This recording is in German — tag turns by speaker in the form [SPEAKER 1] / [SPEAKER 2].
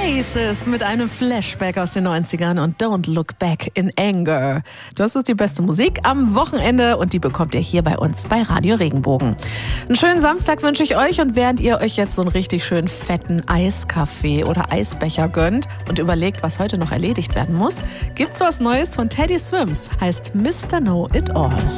[SPEAKER 1] Oasis mit einem Flashback aus den 90ern und Don't Look Back in Anger. Das ist die beste Musik am Wochenende und die bekommt ihr hier bei uns bei Radio Regenbogen. Einen schönen Samstag wünsche ich euch und während ihr euch jetzt so einen richtig schön fetten Eiskaffee oder Eisbecher gönnt und überlegt, was heute noch erledigt werden muss, gibt's was Neues von Teddy Swims, heißt Mr. Know It All.